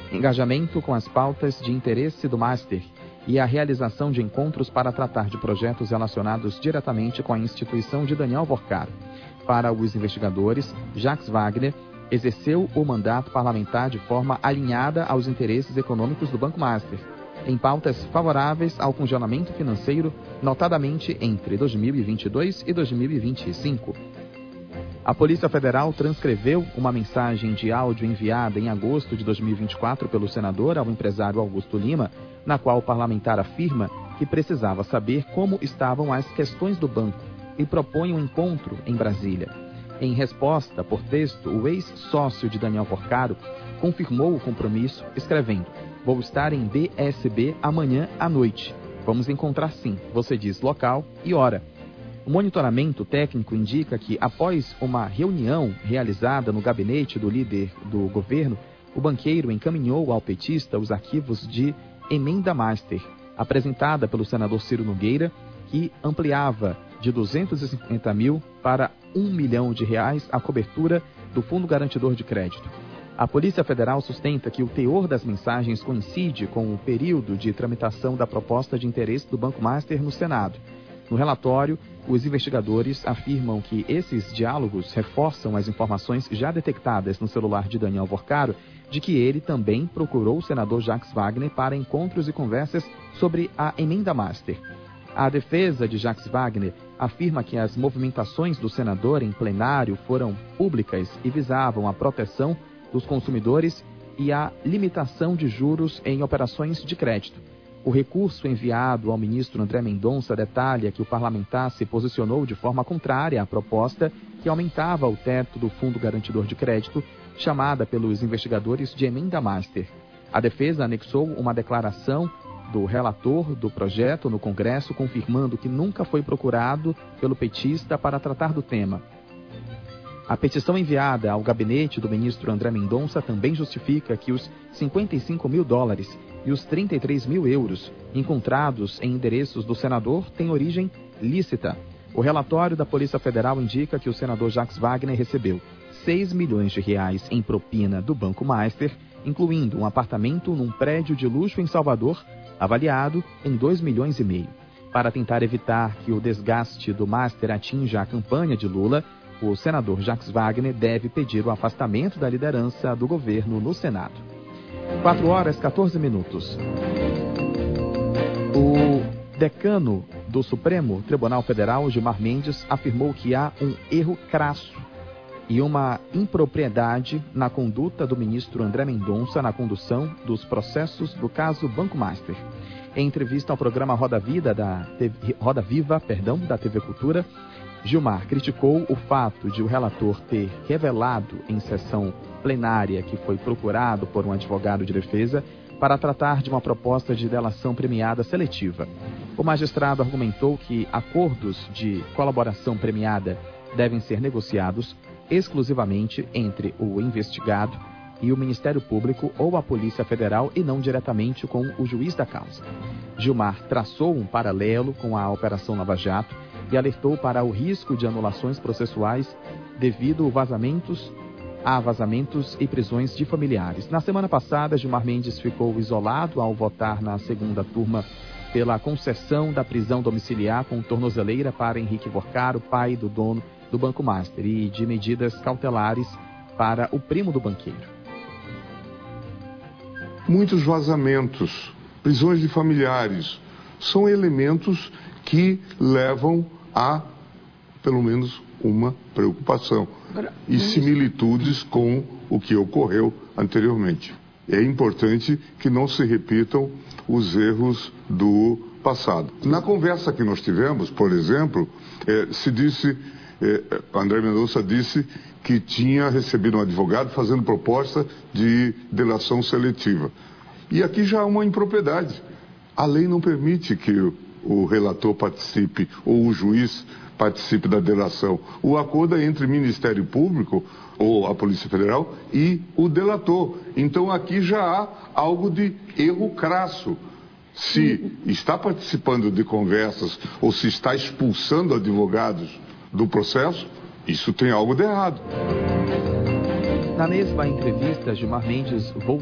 engajamento com as pautas de interesse do Master e a realização de encontros para tratar de projetos relacionados diretamente com a instituição de Daniel Vorcaro. Para os investigadores, Jacques Wagner exerceu o mandato parlamentar de forma alinhada aos interesses econômicos do Banco Master, em pautas favoráveis ao congelamento financeiro, notadamente entre 2022 e 2025. A Polícia Federal transcreveu uma mensagem de áudio enviada em agosto de 2024 pelo senador ao empresário Augusto Lima, na qual o parlamentar afirma que precisava saber como estavam as questões do banco e propõe um encontro em Brasília. Em resposta por texto, o ex-sócio de Daniel Vorcaro confirmou o compromisso, escrevendo: "Vou estar em BSB amanhã à noite. Vamos encontrar sim. Você diz local e hora." O monitoramento técnico indica que, após uma reunião realizada no gabinete do líder do governo, o banqueiro encaminhou ao petista os arquivos de emenda master, apresentada pelo senador Ciro Nogueira, que ampliava de 250 mil para R$ 1 milhão a cobertura do Fundo Garantidor de Crédito. A Polícia Federal sustenta que o teor das mensagens coincide com o período de tramitação da proposta de interesse do Banco Master no Senado. No relatório, os investigadores afirmam que esses diálogos reforçam as informações já detectadas no celular de Daniel Vorcaro, de que ele também procurou o senador Jacques Wagner para encontros e conversas sobre a emenda master. A defesa de Jacques Wagner afirma que as movimentações do senador em plenário foram públicas e visavam a proteção dos consumidores e a limitação de juros em operações de crédito. O recurso enviado ao ministro André Mendonça detalha que o parlamentar se posicionou de forma contrária à proposta que aumentava o teto do Fundo Garantidor de Crédito, chamada pelos investigadores de emenda master. A defesa anexou uma declaração do relator do projeto no Congresso, confirmando que nunca foi procurado pelo petista para tratar do tema. A petição enviada ao gabinete do ministro André Mendonça também justifica que os $55 mil e os 33 mil euros encontrados em endereços do senador têm origem lícita. O relatório da Polícia Federal indica que o senador Jacques Wagner recebeu R$ 6 milhões em propina do Banco Master, incluindo um apartamento num prédio de luxo em Salvador, avaliado em R$ 2,5 milhões. Para tentar evitar que o desgaste do Master atinja a campanha de Lula, o senador Jacques Wagner deve pedir o afastamento da liderança do governo no Senado. 4h14. O decano do Supremo Tribunal Federal, Gilmar Mendes, afirmou que há um erro crasso e uma impropriedade na conduta do ministro André Mendonça na condução dos processos do caso Banco Master. Em entrevista ao programa Roda Viva da TV Cultura, Gilmar criticou o fato de o relator ter revelado em sessão plenária que foi procurado por um advogado de defesa para tratar de uma proposta de delação premiada seletiva. O magistrado argumentou que acordos de colaboração premiada devem ser negociados exclusivamente entre o investigado e o Ministério Público ou a Polícia Federal e não diretamente com o juiz da causa. Gilmar traçou um paralelo com a Operação Lava Jato e alertou para o risco de anulações processuais devido a vazamentos e prisões de familiares. Na semana passada, Gilmar Mendes ficou isolado ao votar na segunda turma pela concessão da prisão domiciliar com tornozeleira para Henrique Vorcaro, pai do dono do Banco Master, e de medidas cautelares para o primo do banqueiro. Muitos vazamentos, prisões de familiares, são elementos que levam a, pelo menos, uma preocupação e similitudes com o que ocorreu anteriormente. É importante que não se repitam os erros do passado. Na conversa que nós tivemos, por exemplo, André Mendonça disse que tinha recebido um advogado fazendo proposta de delação seletiva. E aqui já há uma impropriedade. A lei não permite que o relator participe ou o juiz participe da delação. O acordo é entre o Ministério Público ou a Polícia Federal e o delator. Então aqui já há algo de erro crasso. Se está participando de conversas ou se está expulsando advogados do processo, isso tem algo de errado. Na mesma entrevista, Gilmar Mendes voltou